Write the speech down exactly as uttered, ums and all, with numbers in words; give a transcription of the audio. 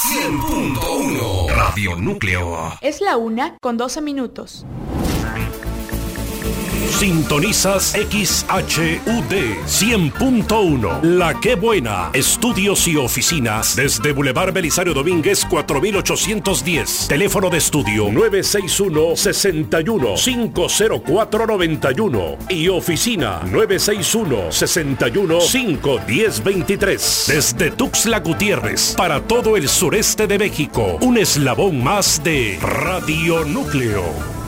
cien punto uno Radio Núcleo. Es la una con doce minutos. Sintonizas X H U D cien punto uno. La Qué Buena. Estudios y oficinas desde Boulevard Belisario Domínguez cuatro mil ochocientos diez. Teléfono de estudio nueve seis uno, seis uno, cinco cero cuatro, nueve uno y oficina nueve seis uno, seis uno, cinco uno cero, dos tres. Desde Tuxtla Gutiérrez para todo el sureste de México. Un eslabón más de Radio Núcleo.